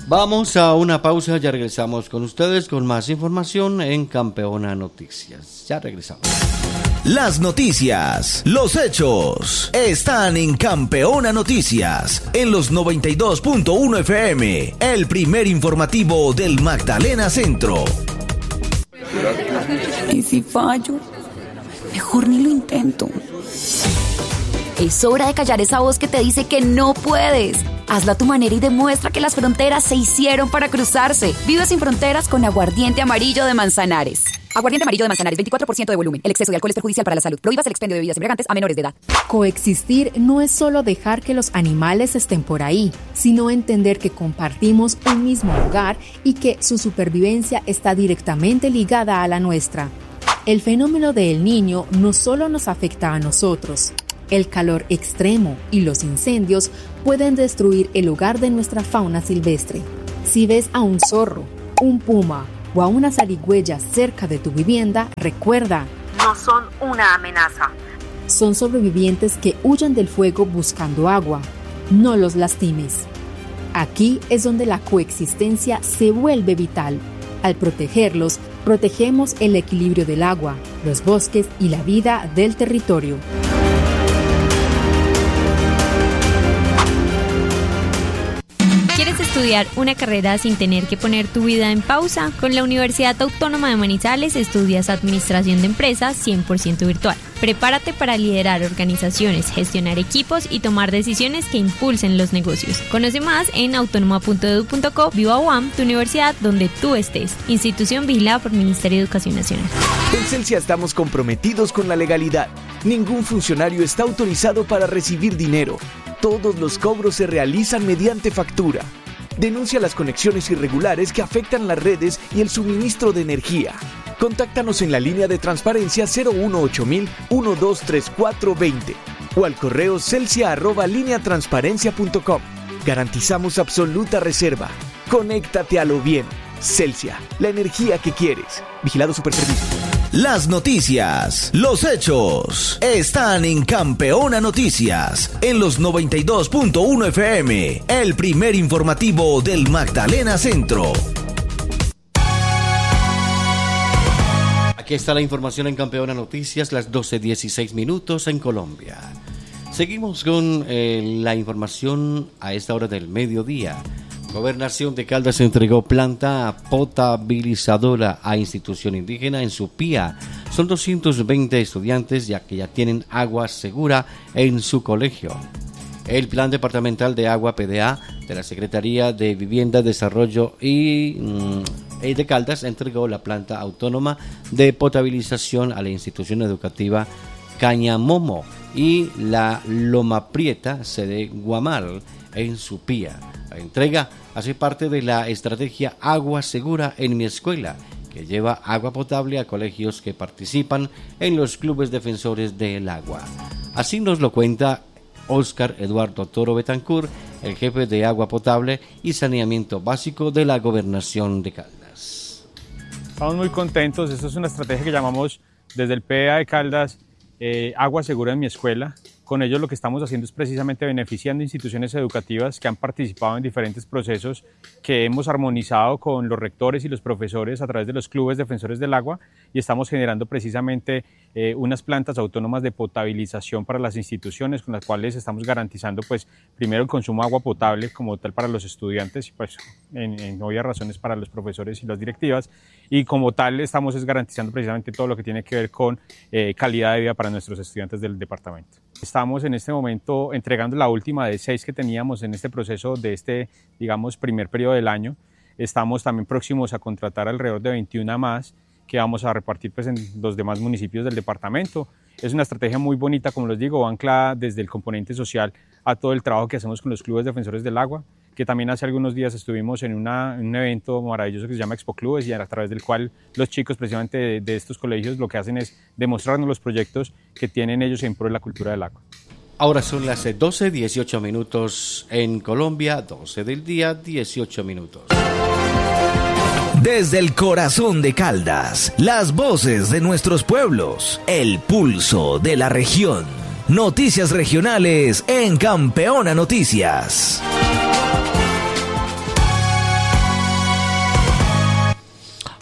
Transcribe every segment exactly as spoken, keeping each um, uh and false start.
Vamos a una pausa, ya regresamos con ustedes con más información en Campeona Noticias. Ya regresamos. Las noticias, los hechos, están en Campeona Noticias, en los noventa y dos punto uno F M, el primer informativo del Magdalena Centro. ¿Y si fallo? Mejor ni lo intento. Es hora de callar esa voz que te dice que no puedes. Hazlo a tu manera y demuestra que las fronteras se hicieron para cruzarse. Vive sin fronteras con Aguardiente Amarillo de Manzanares. Aguardiente Amarillo de Manzanares, veinticuatro por ciento de volumen. El exceso de alcohol es perjudicial para la salud. Prohíbas el expendio de bebidas embriagantes a menores de edad. Coexistir no es solo dejar que los animales estén por ahí, sino entender que compartimos un mismo hogar y que su supervivencia está directamente ligada a la nuestra. El fenómeno del Niño no solo nos afecta a nosotros. El calor extremo y los incendios pueden destruir el hogar de nuestra fauna silvestre. Si ves a un zorro, un puma o a una zarigüeya cerca de tu vivienda, recuerda, no son una amenaza. Son sobrevivientes que huyen del fuego buscando agua. No los lastimes. Aquí es donde la coexistencia se vuelve vital. Al protegerlos, protegemos el equilibrio del agua, los bosques y la vida del territorio. ¿Quieres estudiar una carrera sin tener que poner tu vida en pausa? Con la Universidad Autónoma de Manizales estudias Administración de Empresas cien por ciento virtual. Prepárate para liderar organizaciones, gestionar equipos y tomar decisiones que impulsen los negocios. Conoce más en autónoma punto edu punto co. Viva U A M, tu universidad donde tú estés. Institución vigilada por Ministerio de Educación Nacional. En Celsia estamos comprometidos con la legalidad. Ningún funcionario está autorizado para recibir dinero. Todos los cobros se realizan mediante factura. Denuncia las conexiones irregulares que afectan las redes y el suministro de energía. Contáctanos en la línea de transparencia cero uno ocho mil uno dos tres cuatro veinte o al correo celsia arroba línea transparencia punto com. Garantizamos absoluta reserva. Conéctate a lo bien. Celsia, la energía que quieres. Vigilado Superservicio. Las noticias, los hechos, están en Campeona Noticias, en los noventa y dos punto uno F M, el primer informativo del Magdalena Centro. Aquí está la información en Campeona Noticias, las doce dieciséis minutos en Colombia. Seguimos con eh, la información a esta hora del mediodía. Gobernación de Caldas entregó planta potabilizadora a institución indígena en su P I A. Son doscientos veinte estudiantes ya que ya tienen agua segura en su colegio. El Plan Departamental de Agua P D A de la Secretaría de Vivienda, Desarrollo y mmm, de Caldas entregó la planta autónoma de potabilización a la institución educativa Cañamomo y la Loma Prieta, sede Guamal, en su P I A. La entrega hace parte de la estrategia Agua Segura en mi escuela, que lleva agua potable a colegios que participan en los clubes defensores del agua. Así nos lo cuenta Óscar Eduardo Toro Betancur, el jefe de agua potable y saneamiento básico de la Gobernación de Caldas. Estamos muy contentos. Esta es una estrategia que llamamos desde el P D A de Caldas eh, Agua Segura en mi escuela. Con ello lo que estamos haciendo es precisamente beneficiando instituciones educativas que han participado en diferentes procesos que hemos armonizado con los rectores y los profesores a través de los clubes defensores del agua, y estamos generando precisamente eh, unas plantas autónomas de potabilización para las instituciones, con las cuales estamos garantizando pues primero el consumo de agua potable como tal para los estudiantes y pues en, en obvias razones para los profesores y las directivas, y como tal estamos es garantizando precisamente todo lo que tiene que ver con eh, calidad de vida para nuestros estudiantes del departamento. Estamos en este momento entregando la última de seis que teníamos en este proceso de este, digamos, primer periodo del año. Estamos también próximos a contratar alrededor de veintiuna más que vamos a repartir pues, en los demás municipios del departamento. Es una estrategia muy bonita, como les digo, anclada desde el componente social a todo el trabajo que hacemos con los clubes defensores del agua, que también hace algunos días estuvimos en, una, en un evento maravilloso que se llama Expo Clubes, y a través del cual los chicos precisamente de, de estos colegios lo que hacen es demostrarnos los proyectos que tienen ellos en pro de la cultura del agua. Ahora son las doce dieciocho minutos en Colombia, doce del día, dieciocho minutos. Desde el corazón de Caldas, las voces de nuestros pueblos, el pulso de la región. Noticias regionales en Campeona Noticias.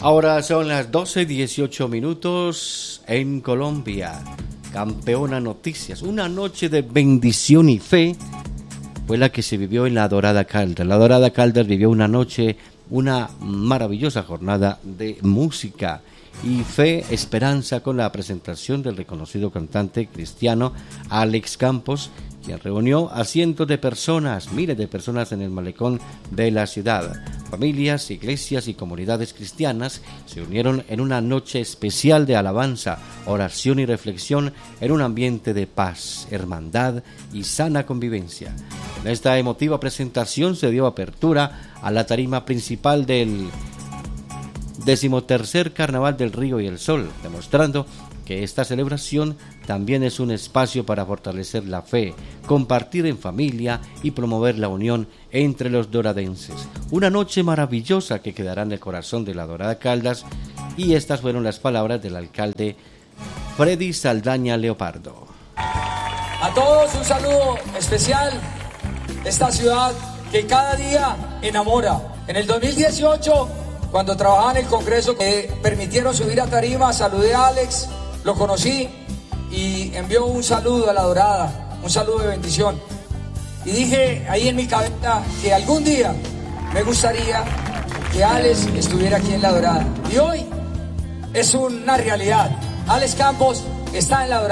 Ahora son las doce dieciocho minutos en Colombia. Campeona Noticias. Una noche de bendición y fe fue la que se vivió en la Dorada Caldas. La Dorada Caldas vivió una noche, una maravillosa jornada de música y fe, esperanza, con la presentación del reconocido cantante cristiano Alex Campos, quien reunió a cientos de personas, miles de personas en el malecón de la ciudad. Familias, iglesias y comunidades cristianas se unieron en una noche especial de alabanza, oración y reflexión en un ambiente de paz, hermandad y sana convivencia. En esta emotiva presentación se dio apertura a la tarima principal del decimotercer Carnaval del Río y el Sol, demostrando que esta celebración también es un espacio para fortalecer la fe, compartir en familia y promover la unión entre los doradenses. Una noche maravillosa que quedará en el corazón de la Dorada Caldas, y estas fueron las palabras del alcalde Freddy Saldaña Leopardo. A todos un saludo especial de esta ciudad que cada día enamora. En el dos mil dieciocho, cuando trabajaba en el Congreso, me permitieron subir a tarima, saludé a Alex, lo conocí y envió un saludo a la Dorada, un saludo de bendición. Y dije ahí en mi cabeza que algún día me gustaría que Alex estuviera aquí en la Dorada. Y hoy es una realidad. Alex Campos está en la Dorada.